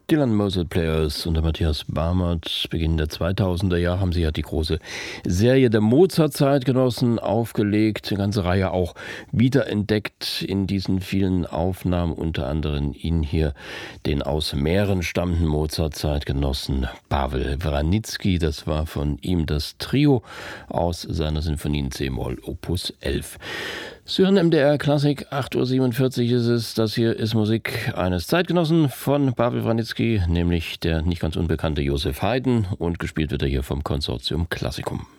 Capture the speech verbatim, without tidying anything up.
Dylan Mozart Players unter Matthias Barmert. Beginn der zweitausender Jahre haben sie ja die große Serie der Mozart-Zeitgenossen aufgelegt. Eine ganze Reihe auch wiederentdeckt in diesen vielen Aufnahmen. Unter anderem ihn hier, den aus Mähren stammenden Mozart-Zeitgenossen Pavel Vranitzky. Das war von ihm das Trio aus seiner Sinfonie in C-Moll Opus elf. Sie hören M D R Klassik, acht Uhr siebenundvierzig ist es. Das hier ist Musik eines Zeitgenossen von Pavel Vranitzky, nämlich der nicht ganz unbekannte Joseph Haydn, und gespielt wird er hier vom Konsortium Classicum.